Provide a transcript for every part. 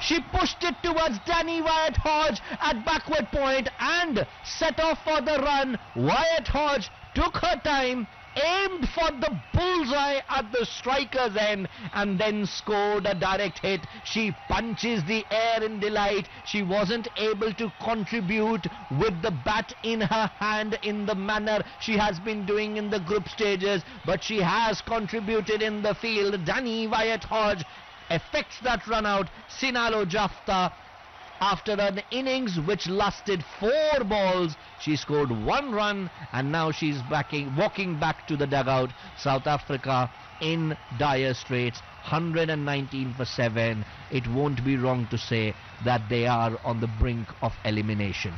She pushed it towards Danny Wyatt Hodge at backward point and set off for the run. Wyatt Hodge took her time, aimed for the bullseye at the striker's end and then scored a direct hit. She punches the air in delight. She wasn't able to contribute with the bat in her hand in the manner she has been doing in the group stages, but she has contributed in the field. Danny Wyatt Hodge effects that run out. Sinalo Jafta, after an innings which lasted 4 balls, she scored 1 run and now she's walking back to the dugout. South Africa in dire straits, 119 for 7. It won't be wrong to say that they are on the brink of elimination.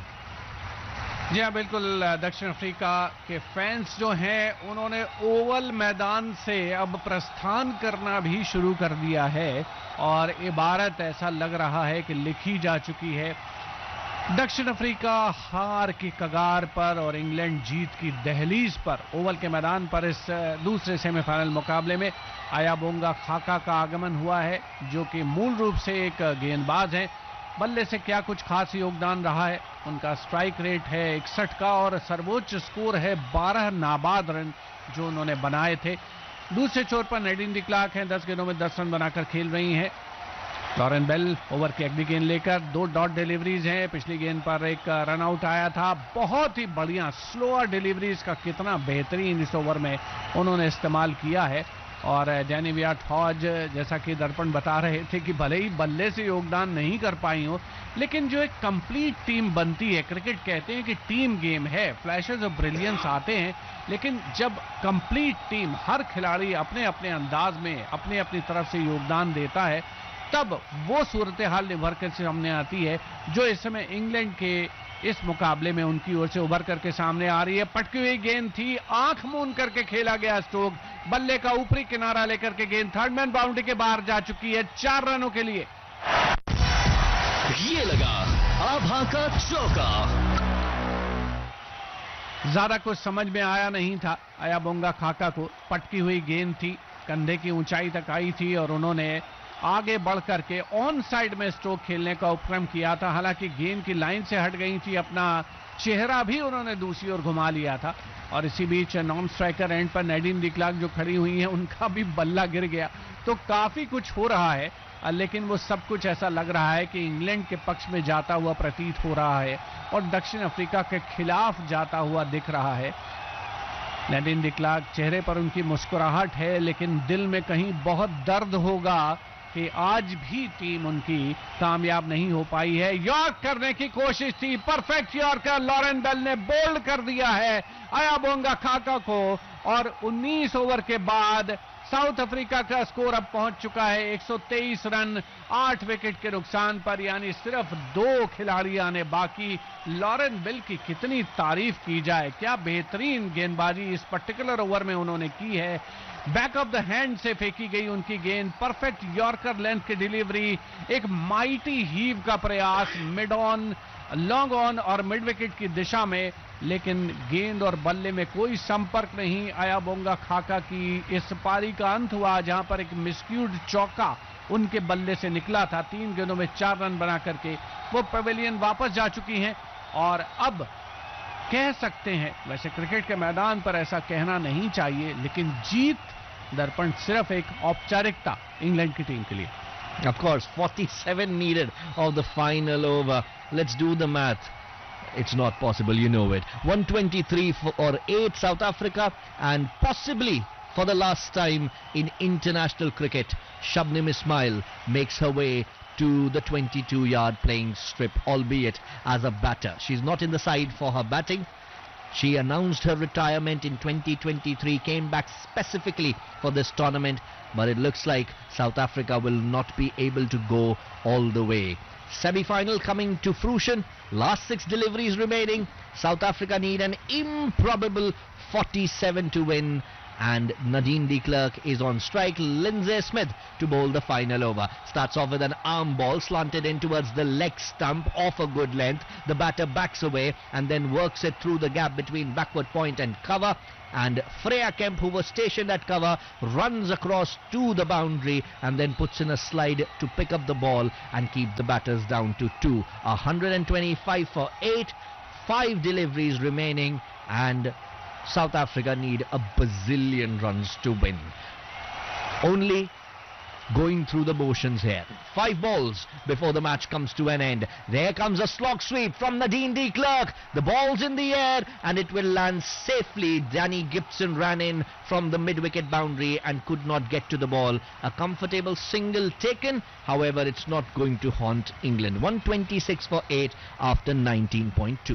जी हाँ, बिल्कुल। दक्षिण Africa के fans जो हैं उन्होंने Oval मैदान से अब प्रस्थान करना भी शुरू कर दिया है और इबारत ऐसा लग रहा है कि लिखी जा चुकी है। दक्षिण अफ्रीका हार की कगार पर और इंग्लैंड जीत की दहलीज पर ओवल के मैदान पर इस दूसरे सेमीफाइनल मुकाबले में अयाबोंगा खाका का आगमन हुआ है, जो कि मूल रूप से एक गेंदबाज हैं। बल्ले से क्या कुछ खास योगदान रहा है? उनका स्ट्राइक रेट है 61 का और सर्वोच्च स्कोर है 12 नाबाद रन जो उन्होंने बनाए थे। दूसरे छोर पर नैडिन डी क्लार्क हैं, 10 गेंदों में 10 रन बनाकर खेल रही हैं। लॉरेन बेल ओवर की अगली गेंद लेकर 2 डॉट डिलीवरीज हैं। पिछली गेंद पर एक रन आउट आया था। बहुत ही बढ़िया स्लोअर डिलीवरीज का कितना बेहतरीन इस ओवर में उन्होंने इस्तेमाल किया है। और डैनी वैट हॉज, जैसा कि दर्पण बता रहे थे कि भले ही बल्ले से योगदान नहीं कर पाई हो, लेकिन जो एक कंप्लीट टीम बनती है, क्रिकेट कहते हैं कि टीम गेम है, फ्लैशेस ऑफ ब्रिलियंस आते हैं, लेकिन जब कंप्लीट टीम हर खिलाड़ी अपने अपने अंदाज में अपनी अपनी तरफ से योगदान देता है, तब वो सूरत हाल निभर कर सामने आती है जो इस समय इंग्लैंड के इस मुकाबले में उनकी ओर से उभर करके सामने आ रही है। पटकी हुई गेंद थी, आंख मूंद करके खेला गया स्ट्रोक, बल्ले का ऊपरी किनारा लेकर के गेंद थर्ड मैन बाउंड्री के बाहर जा चुकी है 4 रनों के लिए। ये लगा आभा का चौका। ज्यादा कुछ समझ में आया नहीं था अयाबोंगा खाका को। पटकी हुई गेंद थी, कंधे की ऊंचाई तक आई थी और उन्होंने आगे बढ़ करके ऑन साइड में स्ट्रोक खेलने का उपक्रम किया था। हालांकि गेंद की लाइन से हट गई थी, अपना चेहरा भी उन्होंने दूसरी ओर घुमा लिया था। और इसी बीच नॉन स्ट्राइकर एंड पर नैडिन डी क्लार्क जो खड़ी हुई हैं, उनका भी बल्ला गिर गया। तो काफी कुछ हो रहा है, लेकिन वो सब कुछ ऐसा लग रहा है कि इंग्लैंड के पक्ष में जाता हुआ प्रतीत हो रहा है और दक्षिण अफ्रीका के खिलाफ जाता हुआ दिख रहा है। नैडिन डी क्लार्क, चेहरे पर उनकी मुस्कुराहट है, लेकिन दिल में कहीं बहुत दर्द होगा कि आज भी टीम उनकी कामयाब नहीं हो पाई है। यॉर्क करने की कोशिश थी, परफेक्ट यॉर्कर लॉरेन बेल ने बोल्ड कर दिया है अयाबोंगा खाका को और 19 ओवर के बाद साउथ अफ्रीका का स्कोर अब पहुंच चुका है 123 रन 8 विकेट के नुकसान पर, यानी सिर्फ 2 खिलाड़ी आने बाकी। लॉरेन बेल की कितनी तारीफ की जाए, क्या बेहतरीन गेंदबाजी इस पर्टिकुलर ओवर में उन्होंने की है। बैक ऑफ द हैंड से फेंकी गई उनकी गेंद, परफेक्ट यॉर्कर लेंथ की डिलीवरी, एक माइटी हीव का प्रयास मिड ऑन, लॉन्ग ऑन और मिड विकेट की दिशा में, लेकिन गेंद और बल्ले में कोई संपर्क नहीं। अयाबोंगा खाका की इस पारी का अंत हुआ जहां पर एक मिसक्यूड चौका उनके बल्ले से निकला था। 3 गेंदों में 4 रन बना करके वो पवेलियन वापस जा चुकी हैं और अब कह सकते हैं, वैसे क्रिकेट के मैदान पर ऐसा कहना नहीं चाहिए, लेकिन जीत दर्पण सिर्फ एक औपचारिकता इंग्लैंड की टीम के लिए। Of course, 47 needed of the final over. Let's do the math. It's not possible, you know it. 123 for 8 South Africa, and possibly for the last time in international cricket, Shabnim Ismail makes her way to the 22-yard playing strip, albeit as a batter. She's not in the side for her batting. She announced her retirement in 2023, came back specifically for this tournament, but it looks like South Africa will not be able to go all the way. Semi-final coming to fruition, last 6 deliveries remaining. South Africa need an improbable 47 to win. and Nadine de Klerk is on strike. Lindsay Smith to bowl the final over. Starts off with an arm ball slanted in towards the leg stump off a good length. The batter backs away and then works it through the gap between backward point and cover. And Freya Kemp, who was stationed at cover, runs across to the boundary and then puts in a slide to pick up the ball and keep the batters down to 2. 125 for 8, 5 deliveries remaining, and South Africa need a bazillion runs to win. Only going through the motions here. 5 balls before the match comes to an end. There comes a slog sweep from Nadine de Klerk. The ball's in the air and it will land safely. Danny Gibson ran in from the mid-wicket boundary and could not get to the ball. A comfortable single taken. However, it's not going to haunt England. 126 for 8 after 19.2.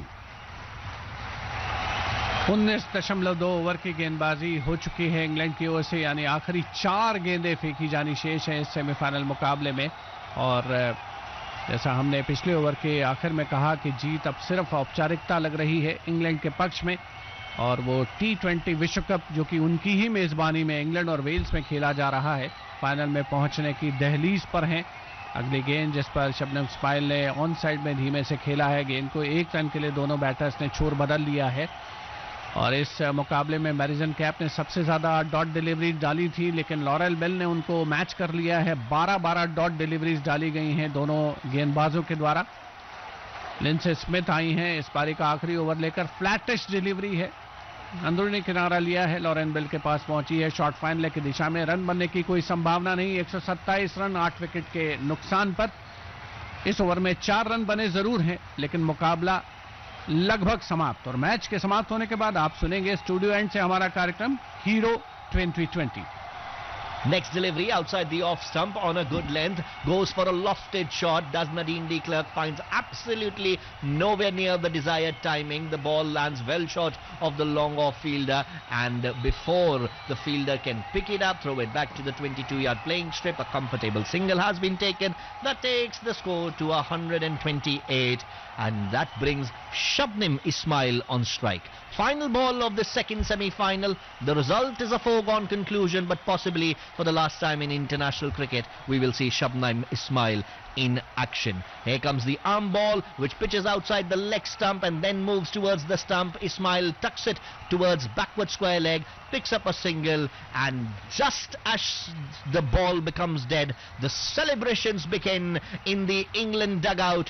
19.2 over की गेंदबाजी हो चुकी है England की ओर से, यानी आखिरी 4 गेंदें फेंकी जानी शेष हैं इस सेमीफाइनल मुकाबले में। और जैसा हमने पिछले ओवर के आखिर में कहा कि जीत अब सिर्फ औपचारिकता लग रही है इंग्लैंड के पक्ष में, और वो T20 विश्व कप जो कि उनकी ही मेजबानी में इंग्लैंड और वेल्स में खेला जा रहा है, फाइनल में पहुंचने की दहलीज पर हैं। अगली गेंद जिस पर शबनम इस्माइल ने ऑन साइड में धीमे से खेला है, गेंद को 1 रन के लिए दोनों बैटर्स ने छोर बदल लिया है। और इस मुकाबले में मैरिजन कैप ने सबसे ज्यादा डॉट डिलीवरीज डाली थी, लेकिन लॉरेल बेल ने उनको मैच कर लिया है। 12 डॉट डिलीवरीज डाली गई हैं दोनों गेंदबाजों के द्वारा। लिंडसे स्मिथ आई हैं इस पारी का आखिरी ओवर लेकर। फ्लैटिश डिलीवरी है, अंदरूनी किनारा लिया है, लॉरेल बेल के पास पहुंची है शॉर्ट फाइनल की दिशा में। रन बनने की कोई संभावना नहीं। 127 रन 8 विकेट के नुकसान पर इस ओवर में 4 रन बने जरूर हैं, लेकिन मुकाबला लगभग समाप्त। और मैच के समाप्त होने के बाद आप सुनेंगे स्टूडियो एंड से हमारा कार्यक्रम hero 2020। Next delivery outside the off stump on a good length, goes for a lofted shot. Does Nadine de Klerk, finds absolutely nowhere near the desired timing. The ball lands well short of the long off fielder, and before the fielder can pick it up, throw it back to the 22-yard playing strip. A comfortable single has been taken. That takes the score to 128, and that brings Shabnim Ismail on strike. Final ball of the second semi-final. The result is a foregone conclusion, but possibly for the last time in international cricket, we will see Shabnim Ismail in action. Here comes the arm ball, which pitches outside the leg stump and then moves towards the stump. Ismail tucks it towards backward square leg, picks up a single, and just as the ball becomes dead, the celebrations begin in the England dugout.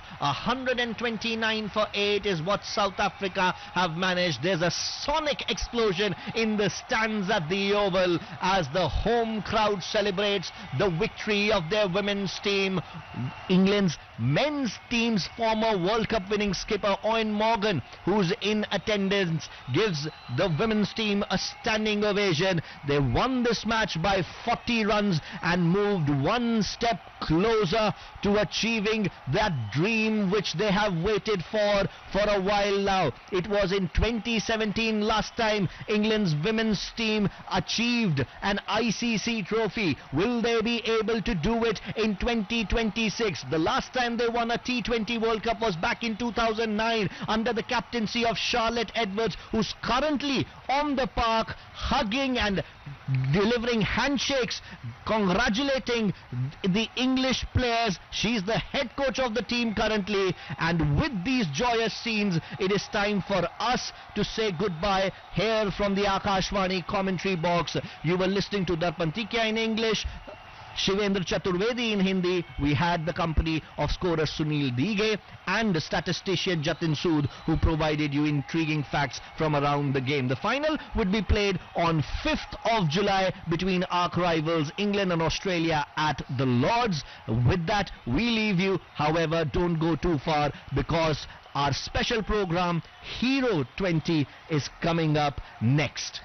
129 for 8 is what South Africa have managed. There's a sonic explosion in the stands at the Oval as the home crowd celebrates the victory of their women's team. England's men's team's former World Cup winning skipper Eoin Morgan, who's in attendance, gives the women's team a standing ovation. They won this match by 40 runs and moved one step closer to achieving that dream which they have waited for a while now. It was in 2017 last time England's women's team achieved an ICC trophy. Will they be able to do it in 2026? The last time they won a T20 World Cup was back in 2009 under the captaincy of Charlotte Edwards, who's currently on the park hugging and delivering handshakes, congratulating the English players. She's the head coach of the team currently, and with these joyous scenes, it is time for us to say goodbye here from the Akashvani commentary box. You were listening to Darpan Tikya in English, Shivendra Chaturvedi in Hindi. We had the company of scorer Sunil Dige and statistician Jatin Sood, who provided you intriguing facts from around the game. The final would be played on 5th of July between arch rivals England and Australia at the Lords. With that, we leave you. However, don't go too far, because our special program Hero 20 is coming up next.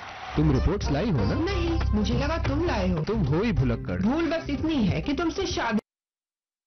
तुम reports लाई हो ना? नहीं, मुझे लगा तुम लाए हो। तुम हो ही भुलक्कड़। भूल बस इतनी है कि तुमसे शादी